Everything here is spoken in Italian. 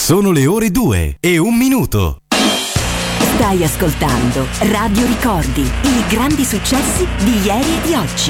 Sono le ore 2:01. Stai ascoltando Radio Ricordi, i grandi successi di ieri e di oggi.